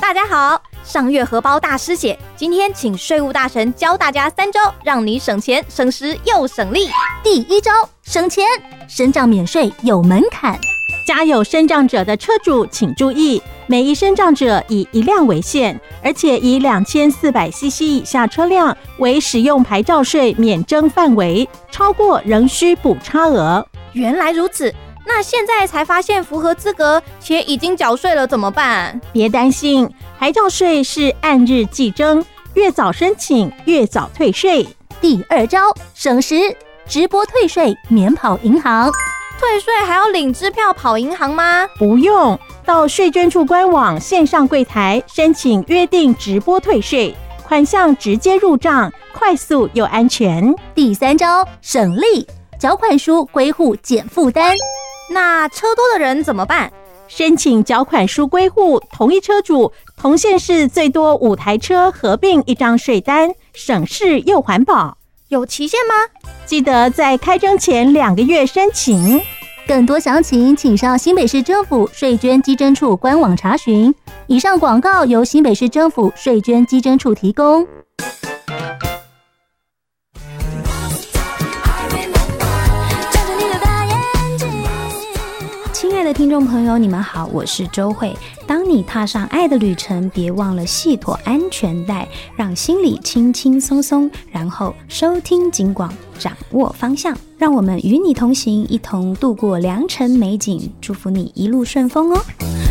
大家好，上月荷包大师写，今天请税务大神教大家3招，让你省钱、省时又省力。 第1招，省钱，身障免税有门槛。 家有身障者的车主请注意，每一身障者以1辆为限，而且以2400cc 以下车辆为使用牌照税免征范围，超过仍需补差额。 原来如此，那现在才发现符合资格且已经缴税了怎么办？ 别担心，牌照税是按日计征，越早申请越早退税。 第2招，省时，直拨退税免跑银行。 退税还要领支票跑银行吗？ 不用，到税捐处官网线上柜台申请约定直拨退税，款项直接入账，快速又安全。 第3招，省力，缴款书归户减负担。 那车多的人怎么办？ 申请缴款书归户，同一车主同县市最多5台车合并1张税单，省事又环保。 有期限吗？ 记得在开征前2个月申请。 更多详情请上新北市政府税捐稽征处官网查询。以上广告由新北市政府税捐稽征处提供。 亲爱的听众朋友，你们好，我是周慧。当你踏上爱的旅程，别忘了系妥安全带，让心里轻轻松松，然后收听警广，掌握方向，让我们与你同行，一同度过良辰美景，祝福你一路顺风哦。